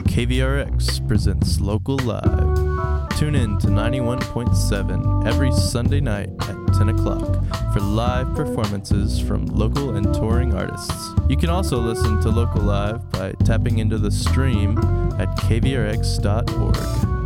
KVRX presents Local Live. Tune in to 91.7 every Sunday night at 10 o'clock for live performances from local and touring artists. You can also listen to Local Live by tapping into the stream at kvrx.org.